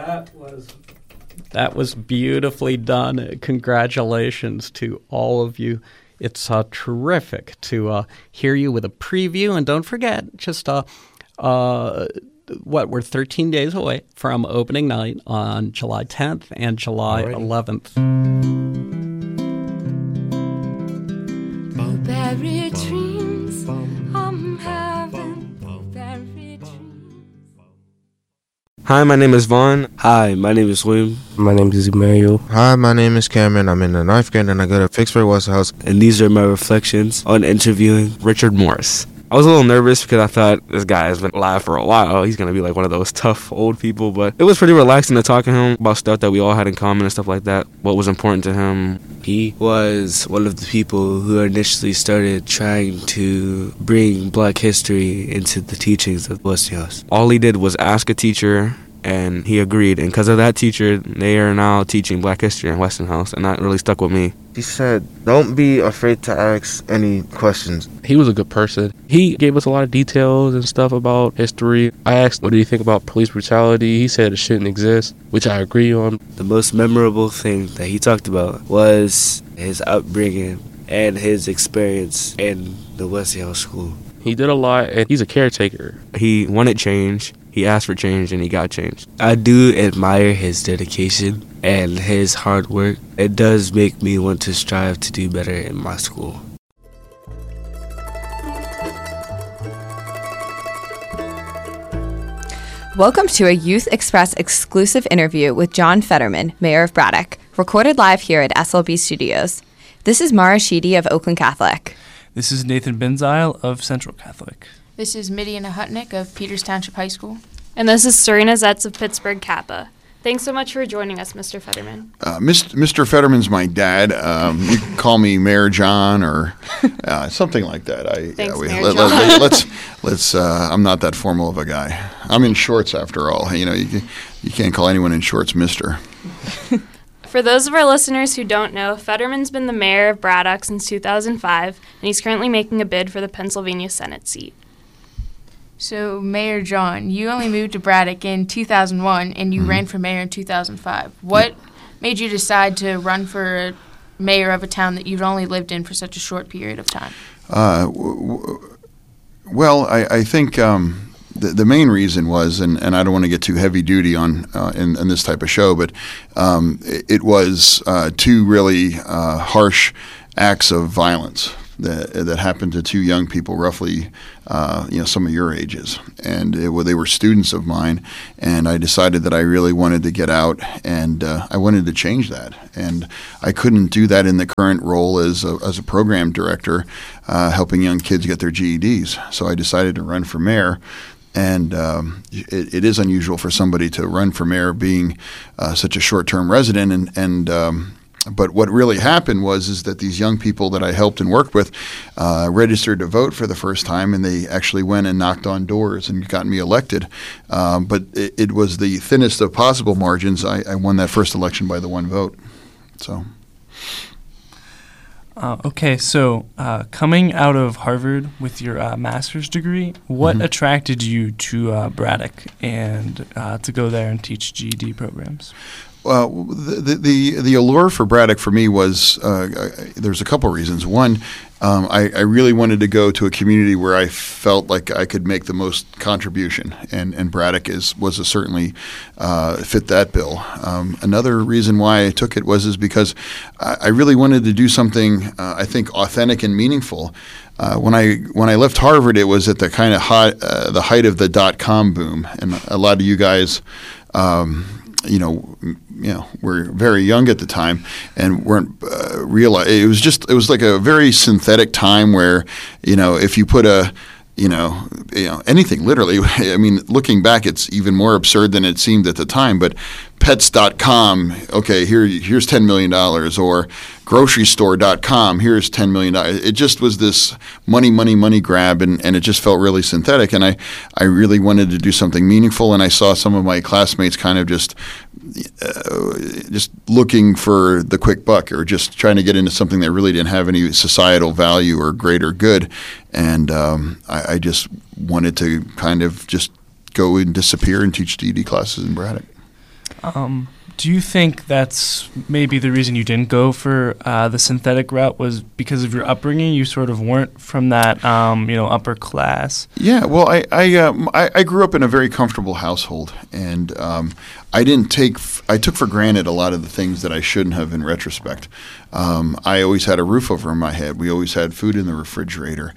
That was beautifully done. Congratulations to all of you. It's terrific to hear you with a preview. And don't forget, just we're 13 days away from opening night on July 10th and July 11th. Blueberry dreams, I'm having blueberry dreams. Hi, my name is Vaughn. Hi, my name is William. My name is Mario. Hi, my name is Cameron. I'm in the 9th grade and I go to Vicksburg Westhouse. And these are my reflections on interviewing Richard Morris. I was a little nervous because I thought this guy has been alive for a while. He's going to be like one of those tough old people. But it was pretty relaxing to talk to him about stuff that we all had in common and stuff like that. What was important to him. He was one of the people who initially started trying to bring Black history into the teachings of Westinghouse. All he did was ask a teacher, and he agreed. And because of that teacher, they are now teaching Black history in Westinghouse, and that really stuck with me. He said, don't be afraid to ask any questions. He was a good person. He gave us a lot of details and stuff about history. I asked, what do you think about police brutality? He said it shouldn't exist, which I agree on. The most memorable thing that he talked about was his upbringing and his experience in the Westinghouse School. He did a lot, and he's a caretaker. He wanted change. He asked for change, and he got change. I do admire his dedication and his hard work. It does make me want to strive to do better in my school. Welcome to a Youth Express exclusive interview with John Fetterman, Mayor of Braddock, recorded live here at SLB Studios. This is Mara Sheedy of Oakland Catholic. This is Nathan Benzile of Central Catholic. This is Midian Hutnick of Peters Township High School. And this is Serena Zetz of Pittsburgh Kappa. Thanks so much for joining us, Mr. Fetterman. Mr. Fetterman's my dad. You can call me Mayor John or something like that. Thanks, Mayor John. Let's. I'm not that formal of a guy. I'm in shorts after all. You know, you can't call anyone in shorts Mister. For those of our listeners who don't know, Fetterman's been the mayor of Braddock since 2005, and he's currently making a bid for the Pennsylvania Senate seat. So, Mayor John, you only moved to Braddock in 2001, and you ran for mayor in 2005. What made you decide to run for mayor of a town that you've only lived in for such a short period of time? Well, I think the main reason was, and I don't want to get too heavy duty on in this type of show, but it was two really harsh acts of violence that happened to two young people, roughly, some of your ages, and they were students of mine. And I decided that I really wanted to get out, and I wanted to change that. And I couldn't do that in the current role as a program director, helping young kids get their GEDs. So I decided to run for mayor. And it is unusual for somebody to run for mayor being such a short-term resident, but what really happened is that these young people that I helped and worked with registered to vote for the first time, and they actually went and knocked on doors and got me elected. But it was the thinnest of possible margins. I won that first election by the one vote. So. Okay, so coming out of Harvard with your master's degree, what attracted you to Braddock and to go there and teach GED programs? The allure for Braddock for me was there's a couple reasons. One, I really wanted to go to a community where I felt like I could make the most contribution, and Braddock was certainly fit that bill. Another reason why I took it was because I really wanted to do something I think authentic and meaningful. When I left Harvard, it was at the kind of the height of the .com boom, and a lot of you guys. Were very young at the time and weren't realize it was like a very synthetic time where, if you put anything literally, I mean, looking back, it's even more absurd than it seemed at the time, but pets.com, okay, here's $10 million, or grocerystore.com, here's $10 million. It just was this money grab, and it just felt really synthetic, and I really wanted to do something meaningful, and I saw some of my classmates kind of just looking for the quick buck, or just trying to get into something that really didn't have any societal value or greater good, and I just wanted to kind of just go and disappear and teach GED classes in Braddock. Do you think that's maybe the reason you didn't go for the synthetic route was because of your upbringing? You sort of weren't from that, upper class. Yeah, well, I grew up in a very comfortable household, and I took for granted a lot of the things that I shouldn't have in retrospect. I always had a roof over my head. We always had food in the refrigerator.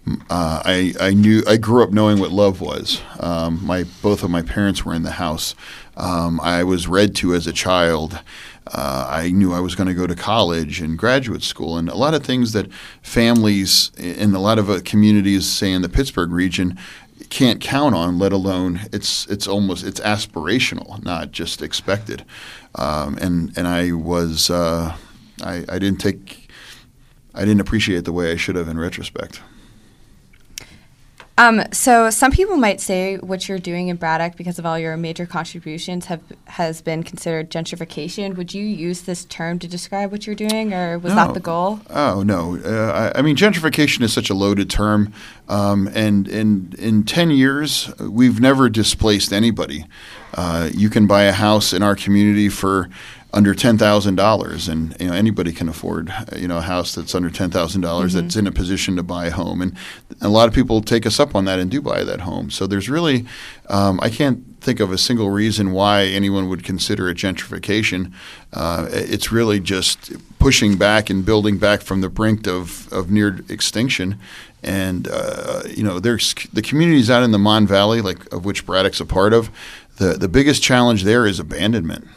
I grew up knowing what love was. Both of my parents were in the house. I was read to as a child. I knew I was going to go to college and graduate school, and a lot of things that families in a lot of communities, say in the Pittsburgh region, can't count on. Let alone it's aspirational, not just expected. And I was I didn't appreciate the way I should have in retrospect. So some people might say what you're doing in Braddock, because of all your major contributions, has been considered gentrification. Would you use this term to describe what you're doing, or was that the goal? Oh, no. I mean, gentrification is such a loaded term. And in 10 years, we've never displaced anybody. You can buy a house in our community for under $10,000, and anybody can afford a house that's under $10,000 that's in a position to buy a home, and a lot of people take us up on that and do buy that home. So there's really I can't think of a single reason why anyone would consider it gentrification. It's really just pushing back and building back from the brink of near extinction. And there's the communities out in the Mon Valley, of which Braddock's a part of. The biggest challenge there is abandonment.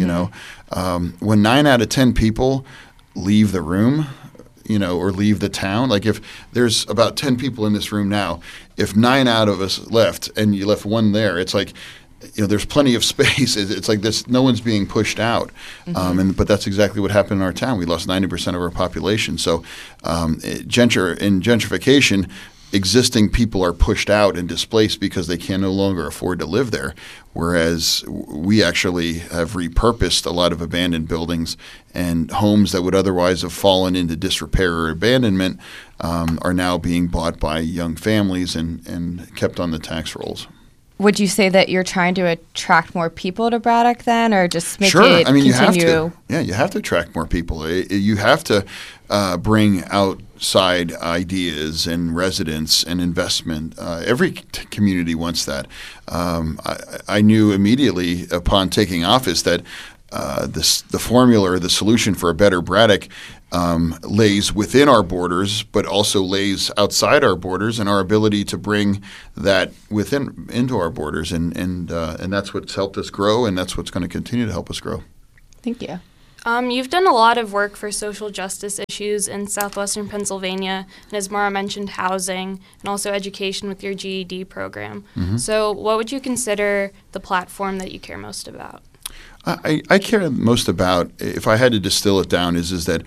When 9 out of 10 people leave the room, or leave the town, like if there's about 10 people in this room now, if 9 out of us left and you left one there, it's like, there's plenty of space. It's like this, no one's being pushed out. But that's exactly what happened in our town. We lost 90% of our population. So in gentrification, existing people are pushed out and displaced because they can no longer afford to live there, whereas we actually have repurposed a lot of abandoned buildings, and homes that would otherwise have fallen into disrepair or abandonment are now being bought by young families and kept on the tax rolls. Would you say that you're trying to attract more people to Braddock then, or just make it continue? You have to. Yeah, you have to attract more people. You have to bring outside ideas and residents and investment. Every community wants that. I knew immediately upon taking office that the formula or the solution for a better Braddock lays within our borders, but also lays outside our borders, and our ability to bring that into our borders, and that's what's helped us grow, and that's what's going to continue to help us grow. Thank you. You've done a lot of work for social justice issues in southwestern Pennsylvania, and as Mara mentioned, housing and also education with your GED program. So what would you consider the platform that you care most about? I care most about, if I had to distill it down, is that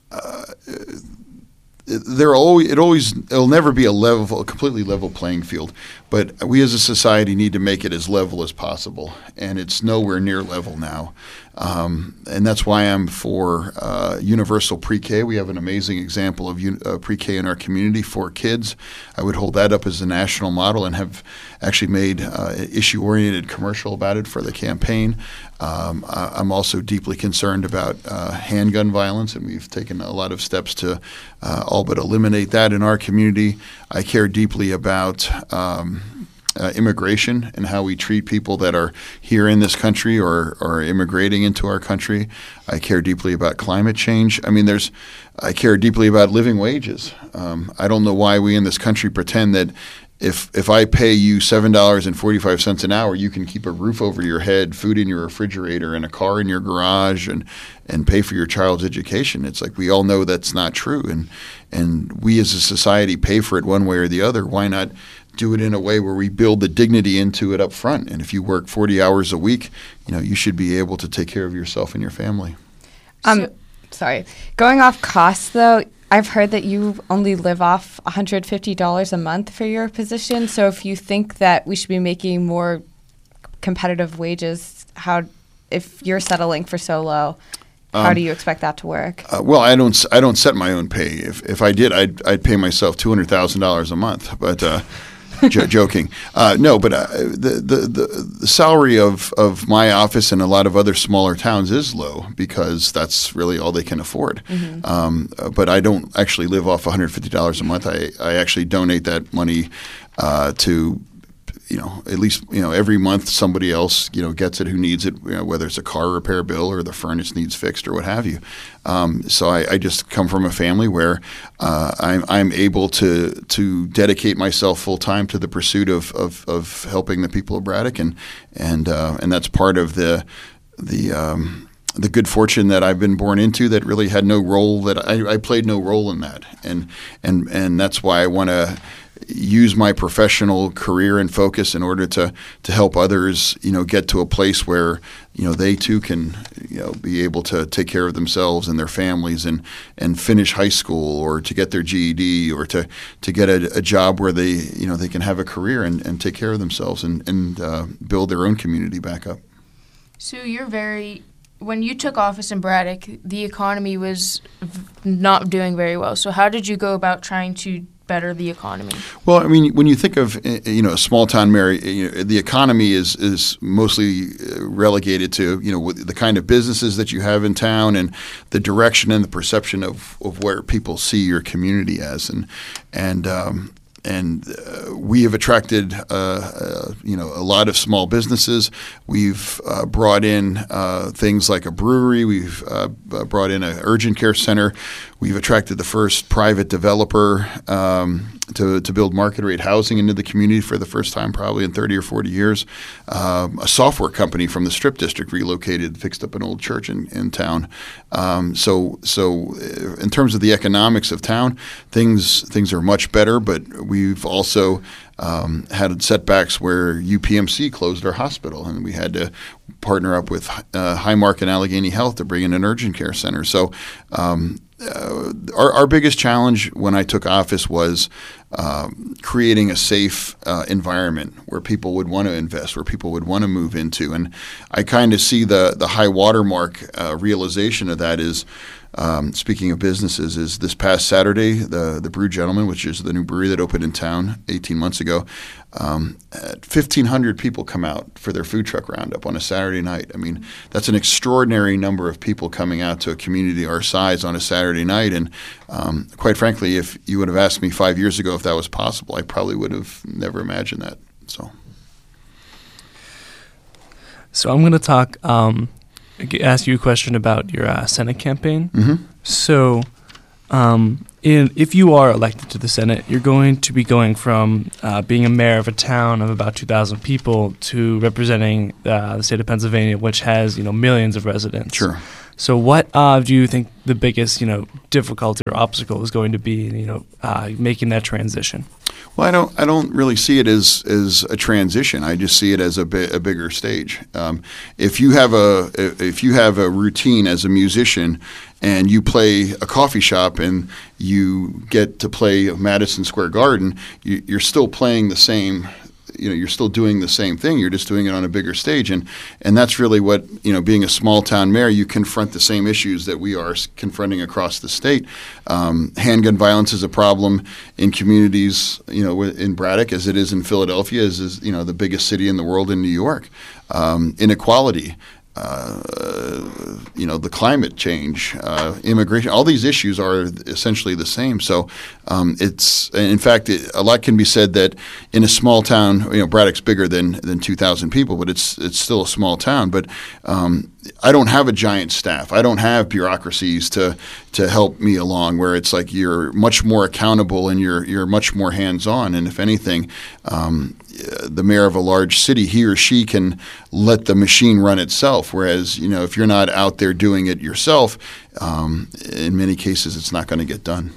it'll never be a completely level playing field, but we as a society need to make it as level as possible, and it's nowhere near level now. And that's why I'm for universal pre-K. We have an amazing example of pre-K in our community for kids. I would hold that up as a national model and have actually made issue-oriented commercial about it for the campaign. I'm also deeply concerned about handgun violence, and we've taken a lot of steps to all but eliminate that in our community. I care deeply about immigration and how we treat people that are here in this country or are immigrating into our country. I care deeply about climate change. I care deeply about living wages. I don't know why we in this country pretend that if I pay you $7.45 an hour, you can keep a roof over your head, food in your refrigerator, and a car in your garage, and pay for your child's education. It's like we all know that's not true, and we as a society pay for it one way or the other. Why not do it in a way where we build the dignity into it up front? And if you work 40 hours a week, you should be able to take care of yourself and your family. Sorry. Going off costs, though, I've heard that you only live off $150 a month for your position. So if you think that we should be making more competitive wages, if you're settling for so low, how do you expect that to work? Well, I don't set my own pay. If I did, I'd pay myself $200,000 a month. But Joking. No, but the salary of my office and a lot of other smaller towns is low because that's really all they can afford. But I don't actually live off $150 a month. I actually donate that money to, at least, every month somebody else, gets it who needs it, whether it's a car repair bill or the furnace needs fixed or what have you. So I just come from a family where I'm able to dedicate myself full time to the pursuit of helping the people of Braddock, and that's part of the good fortune that I've been born into that really had no role, that I played no role in that, and that's why I want to use my professional career and focus in order to help others, get to a place where, they too can, be able to take care of themselves and their families and finish high school, or to get their GED, or to get a job where they, they can have a career and take care of themselves and build their own community back up. So when you took office in Braddock, the economy was not doing very well. So how did you go about trying to better the economy? Well, I mean, when you think of a small town mayor, the economy is mostly relegated to the kind of businesses that you have in town and the direction and the perception of where people see your community as, and we have attracted a lot of small businesses. We've brought in things like a brewery. We've brought in an urgent care center. We've attracted the first private developer to build market rate housing into the community for the first time probably in 30 or 40 years. A software company from the Strip District relocated, fixed up an old church in town. So in terms of the economics of town, things are much better, but we've also had setbacks where UPMC closed our hospital, and we had to partner up with Highmark and Allegheny Health to bring in an urgent care center. So our biggest challenge when I took office was creating a safe environment where people would want to invest, where people would want to move into. And I kind of see the high watermark realization of that is, speaking of businesses, is this past Saturday, the Brew Gentleman, which is the new brewery that opened in town 18 months ago, had 1,500 people come out for their food truck roundup on a Saturday night. I mean, that's an extraordinary number of people coming out to a community our size on a Saturday night. And quite frankly, if you would have asked me 5 years ago if that was possible, I probably would have never imagined that. So I'm going to talk. Ask you a question about your Senate campaign. Mm-hmm. So, if you are elected to the Senate, you're going to be going from being a mayor of a town of about 2,000 people to representing the state of Pennsylvania, which has millions of residents. Sure. So, what do you think the biggest difficulty or obstacle is going to be in making that transition? Well, I don't really see it as a transition. I just see it as a bigger stage. If you have a routine as a musician, and you play a coffee shop, and you get to play Madison Square Garden, you're still playing the same. You're still doing the same thing. You're just doing it on a bigger stage, and that's really what being a small town mayor, you confront the same issues that we are confronting across the state. Handgun violence is a problem in communities, in Braddock as it is in Philadelphia, as is the biggest city in the world in New York. Inequality. The climate change, immigration, all these issues are essentially the same. So in fact, a lot can be said that in a small town, Braddock's bigger than 2,000 people, but it's still a small town. But I don't have a giant staff. I don't have bureaucracies to help me along, where it's like you're much more accountable and you're much more hands-on. And if anything, the mayor of a large city, he or she can let the machine run itself. Whereas, if you're not out there doing it yourself, in many cases, it's not going to get done.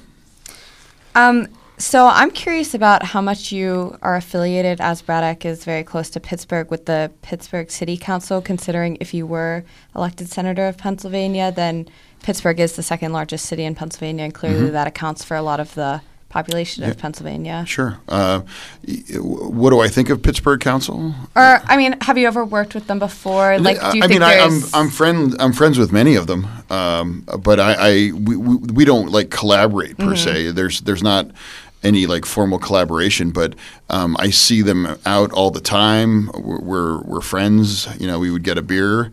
So I'm curious about how much you are affiliated, as Braddock is very close to Pittsburgh, with the Pittsburgh City Council, considering if you were elected senator of Pennsylvania, then Pittsburgh is the second largest city in Pennsylvania, and clearly that accounts for a lot of the population of Pennsylvania. Sure. What do I think of Pittsburgh Council? Or, have you ever worked with them before? Like, do you think there's... I'm friends with many of them, but we don't collaborate per se. There's not any like formal collaboration, but I see them out all the time. We're friends. You know, we would get a beer,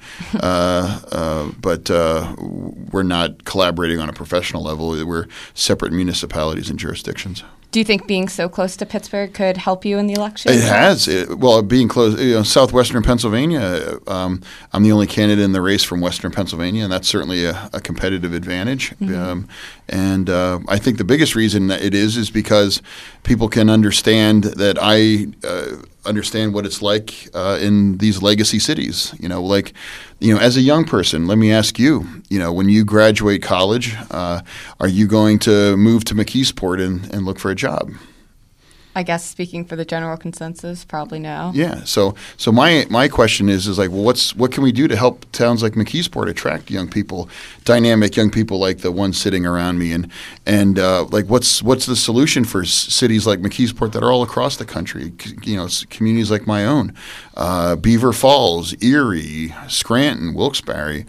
but we're not collaborating on a professional level. We're separate municipalities and jurisdictions. Do you think being so close to Pittsburgh could help you in the election? It has. Being close, southwestern Pennsylvania, I'm the only candidate in the race from western Pennsylvania, and that's certainly a competitive advantage. Mm-hmm. I think the biggest reason that it is because people can understand that I understand what it's like in these legacy cities. As a young person, let me ask you, when you graduate college, are you going to move to McKeesport and look for a job? I guess speaking for the general consensus, probably no. Yeah. So my question is like, well, what can we do to help towns like McKeesport attract young people, dynamic young people like the ones sitting around me, and like what's the solution for cities like McKeesport that are all across the country? Communities like my own, Beaver Falls, Erie, Scranton, Wilkes-Barre.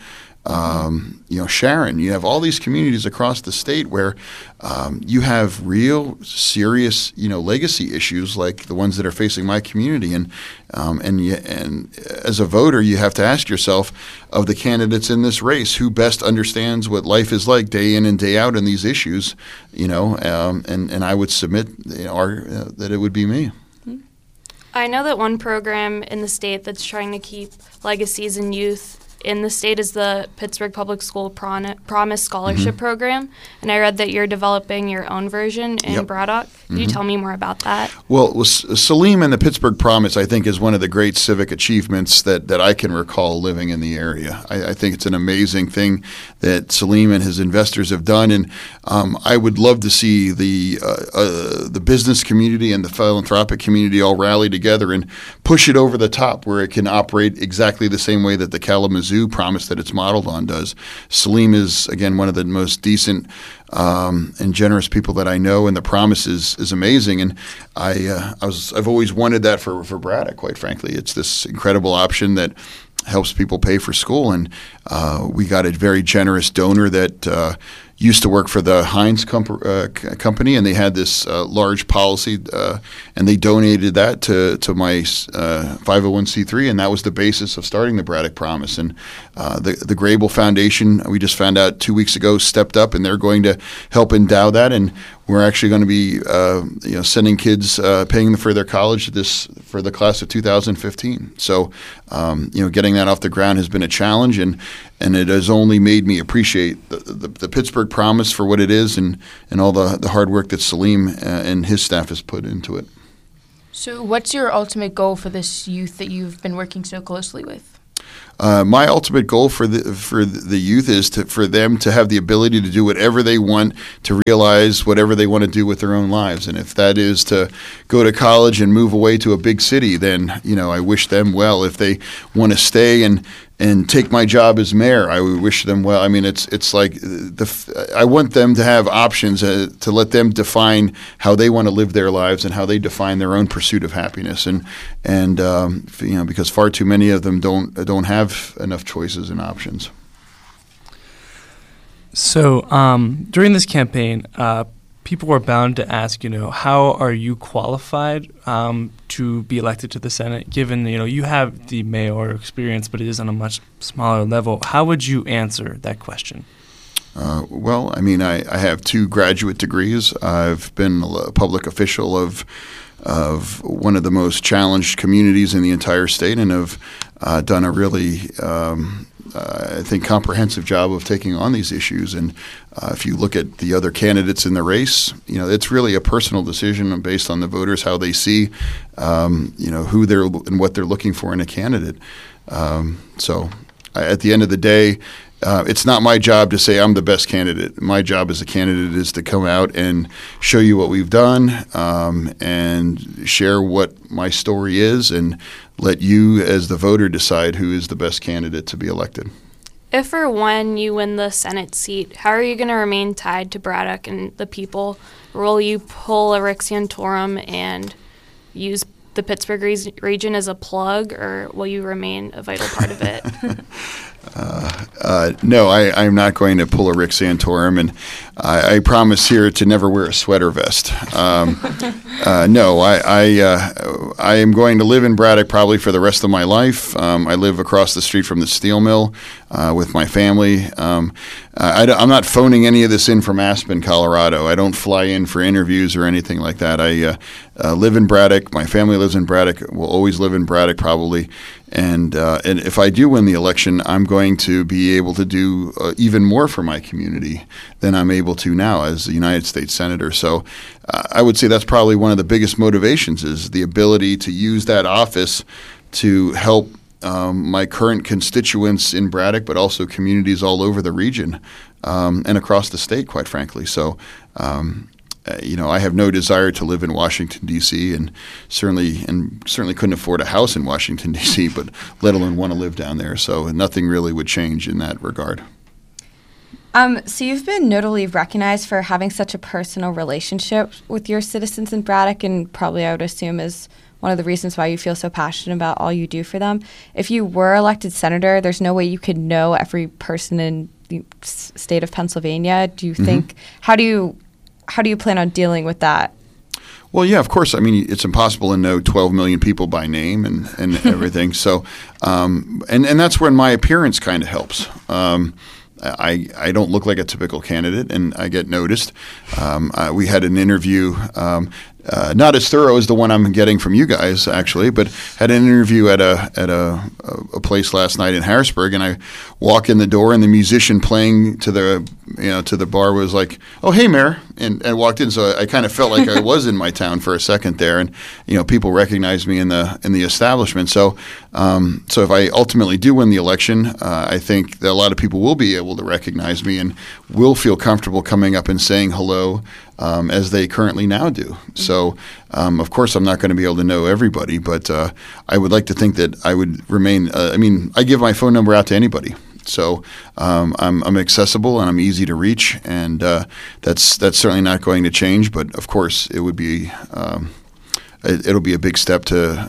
Sharon, you have all these communities across the state where you have real serious, legacy issues like the ones that are facing my community. And as a voter, you have to ask yourself, of the candidates in this race, who best understands what life is like day in and day out in these issues, and I would submit that it would be me. I know that one program in the state that's trying to keep legacies and youth in the state is the Pittsburgh Public School Promise Scholarship Program, and I read that you're developing your own version in Braddock. Can you tell me more about that? Well, Salim and the Pittsburgh Promise, I think, is one of the great civic achievements that I can recall living in the area. I think it's an amazing thing that Salim and his investors have done, and I would love to see the business community and the philanthropic community all rally together and push it over the top where it can operate exactly the same way that the Kalamazoo Promise that it's modeled on does. Salim is, again, one of the most decent and generous people that I know, and the Promise is amazing. And I've always wanted that for Braddock, quite frankly. It's this incredible option that helps people pay for school, and we got a very generous donor that used to work for the Heinz company, and they had this large policy, and they donated that to my 501c3, and that was the basis of starting the Braddock Promise. And the Grable Foundation, we just found out 2 weeks ago, stepped up, and they're going to help endow that, and we're actually going to be sending kids, paying them for their college for the class of 2015. So getting that off the ground has been a challenge, and it has only made me appreciate the Pittsburgh Promise for what it is, and all the hard work that Salim and his staff has put into it. So what's your ultimate goal for this youth that you've been working so closely with? My ultimate goal for the youth is for them to have the ability to do whatever they want, to realize whatever they want to do with their own lives. And if that is to go to college and move away to a big city, then I wish them well. If they want to stay and take my job as mayor, I would wish them well. I mean, it's like I want them to have options to let them define how they want to live their lives and how they define their own pursuit of happiness. And because far too many of them don't have enough choices and options. So during this campaign, people were bound to ask, how are you qualified to be elected to the Senate, given, you have the mayor experience, but it is on a much smaller level. How would you answer that question? Well, I mean, I have 2 graduate degrees. I've been a public official of one of the most challenged communities in the entire state, and have done a really I think, comprehensive job of taking on these issues. And if you look at the other candidates in the race, it's really a personal decision based on the voters, how they see, who they're and what they're looking for in a candidate. So at the end of the day, it's not my job to say I'm the best candidate. My job as a candidate is to come out and show you what we've done, and share what my story is, and let you as the voter decide who is the best candidate to be elected. If or when you win the Senate seat, how are you going to remain tied to Braddock and the people? Will you pull a Rick Santorum and use the Pittsburgh region as a plug, or will you remain a vital part of it? No, I'm not going to pull a Rick Santorum, and I promise here to never wear a sweater vest. No, I am going to live in Braddock probably for the rest of my life. I live across the street from the steel mill with my family. I'm not phoning any of this in from Aspen, Colorado. I don't fly in for interviews or anything like that. I live in Braddock. My family lives in Braddock. Will always live in Braddock probably. And if I do win the election, I'm going to be able to do even more for my community than I'm able to now as a United States Senator. So I would say that's probably one of the biggest motivations, is the ability to use that office to help my current constituents in Braddock, but also communities all over the region and across the state, quite frankly. So, I have no desire to live in Washington, D.C., and certainly couldn't afford a house in Washington, D.C., but let alone want to live down there. So nothing really would change in that regard. So you've been notably recognized for having such a personal relationship with your citizens in Braddock, and probably I would assume is one of the reasons why you feel so passionate about all you do for them. If you were elected senator, there's no way you could know every person in the state of Pennsylvania. Do you think, how do you plan on dealing with that? Well, yeah, of course. I mean, it's impossible to know 12 million people by name and everything. So, and that's when my appearance kind of helps. I don't look like a typical candidate, and I get noticed. We had an interview, not as thorough as the one I'm getting from you guys, actually, but had an interview at a place last night in Harrisburg, and I walk in the door, and the musician playing to the bar was like, "Oh, hey, Mayor," and I walked in, so I kind of felt like I was in my town for a second there, and people recognized me in the establishment. So if I ultimately do win the election, I think that a lot of people will be able to recognize me and will feel comfortable coming up and saying hello, as they currently now do. So, of course, I'm not going to be able to know everybody, but I would like to think that I would remain. I give my phone number out to anybody. So I'm accessible and I'm easy to reach, and that's certainly not going to change. But of course, it would be it'll be a big step to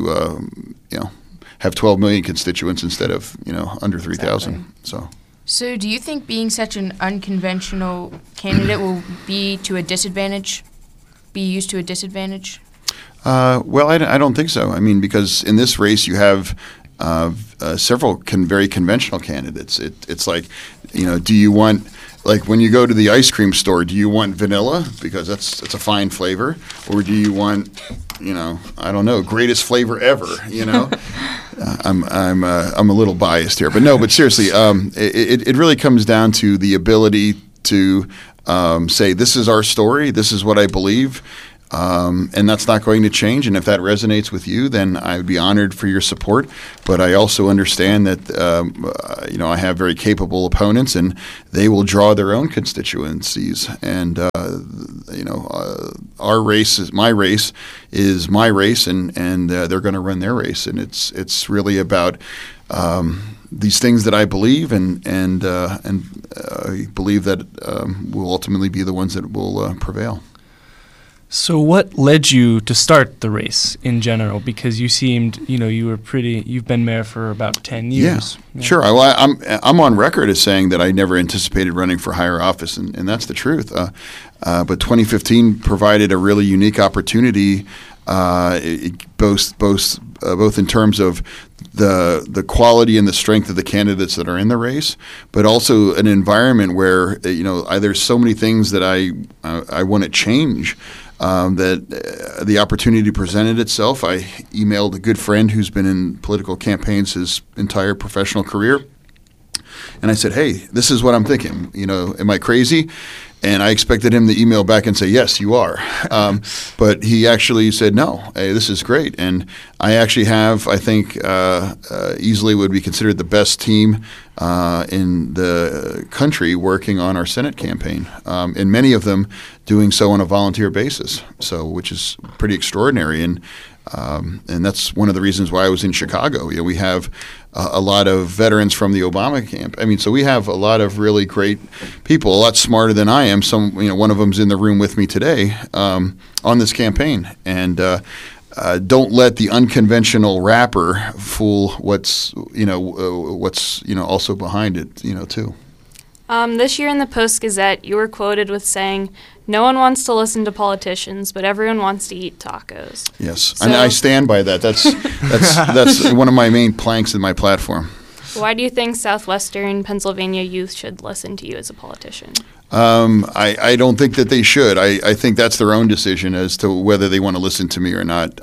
have 12 million constituents instead of under 3,000. Exactly. So do you think being such an unconventional candidate will be to a disadvantage? Be used to a disadvantage? Well, I don't think so. I mean, because in this race you have several very conventional candidates. It's like, do you want, like when you go to the ice cream store, do you want vanilla because that's a fine flavor, or do you want, I don't know, greatest flavor ever? I'm a little biased here, but seriously, it really comes down to the ability to say, this is our story, this is what I believe. And that's not going to change. And if that resonates with you, then I would be honored for your support. But I also understand that, I have very capable opponents, and they will draw their own constituencies. And, our race is my race, and they're going to run their race. And it's really about these things that I believe, and I believe that will ultimately be the ones that will prevail. So what led you to start the race in general? Because you seemed, you've been mayor for about 10 years. Yeah. Sure. Well, I'm on record as saying that I never anticipated running for higher office, and that's the truth. But 2015 provided a really unique opportunity, both in terms of the quality and the strength of the candidates that are in the race, but also an environment where there's so many things that I want to change. That the opportunity presented itself. I emailed a good friend who's been in political campaigns his entire professional career, and I said, "Hey, this is what I'm thinking. Am I crazy?" And I expected him to email back and say, "Yes, you are." But he actually said, "No, hey, this is great." And I actually have, I think, easily would be considered the best team in the country working on our Senate campaign, and many of them doing so on a volunteer basis, which is pretty extraordinary. And that's one of the reasons why I was in Chicago. We have a lot of veterans from the Obama camp. So we have a lot of really great people, a lot smarter than I am. One of them's in the room with me today on this campaign. And don't let the unconventional rapper fool what's also behind it, too. This year in the Post-Gazette, you were quoted with saying, "No one wants to listen to politicians, but everyone wants to eat tacos." Yes, and I stand by that. That's one of my main planks in my platform. Why do you think Southwestern Pennsylvania youth should listen to you as a politician? I don't think that they should. I think that's their own decision as to whether they want to listen to me or not.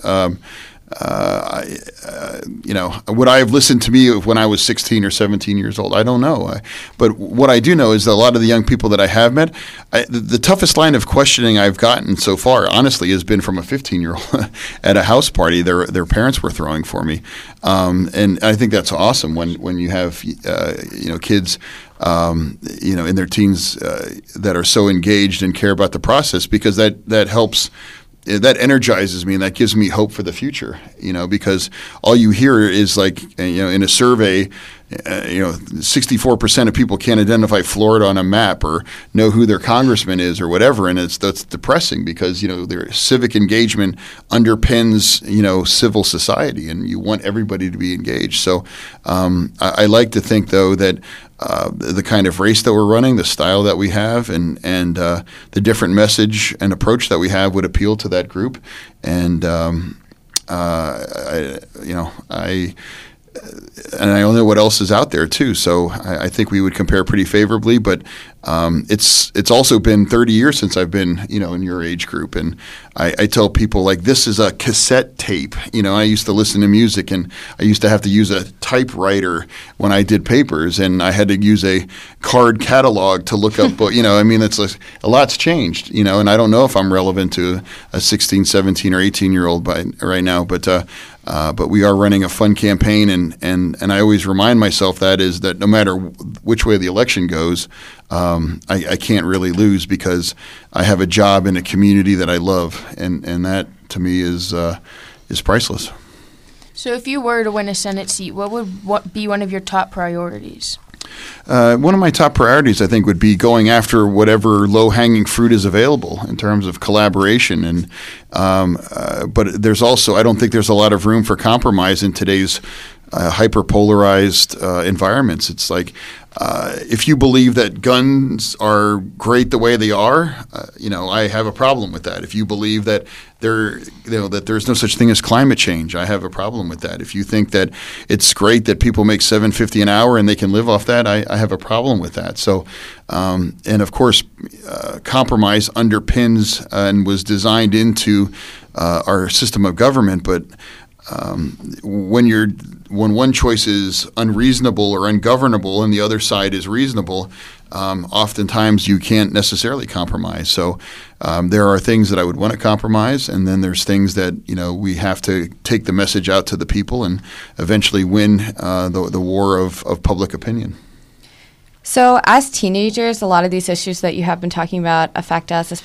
Would I have listened to me when I was 16 or 17 years old? I don't know. But what I do know is that a lot of the young people that I have met, the toughest line of questioning I've gotten so far, honestly, has been from a 15-year-old at a house party their parents were throwing for me. And I think that's awesome when you have kids in their teens that are so engaged and care about the process, because that helps. That energizes me, and that gives me hope for the future, because all you hear is in a survey, 64% of people can't identify Florida on a map or know who their congressman is or whatever. And that's depressing, because, their civic engagement underpins, civil society, and you want everybody to be engaged. So I like to think, though, that the kind of race that we're running, the style that we have, and the different message and approach that we have would appeal to that group. And I don't know what else is out there too. So I think we would compare pretty favorably. But it's also been 30 years since I've been in your age group, and I tell people, this is a cassette tape. I used to listen to music, and I used to have to use a typewriter when I did papers, and I had to use a card catalog to look up. It's a lot's changed. And I don't know if I'm relevant to a 16, 17, or 18-year-old right now, but we are running a fun campaign, and I always remind myself that no matter which way the election goes, I can't really lose, because I have a job in a community that I love, and that to me is priceless. So if you were to win a Senate seat, what would be one of your top priorities? One of my top priorities, I think, would be going after whatever low-hanging fruit is available in terms of collaboration. And but there's also, I don't think there's a lot of room for compromise in today's hyper-polarized environments. It's like, if you believe that guns are great the way they are, I have a problem with that. If you believe that that there's no such thing as climate change, I have a problem with that. If you think that it's great that people make $7.50 an hour and they can live off that, I have a problem with that. So, and of course, compromise underpins and was designed into our system of government, but when one choice is unreasonable or ungovernable and the other side is reasonable, oftentimes you can't necessarily compromise. So there are things that I would want to compromise, and then there's things that we have to take the message out to the people and eventually win the war of public opinion. So as teenagers, a lot of these issues that you have been talking about affect us,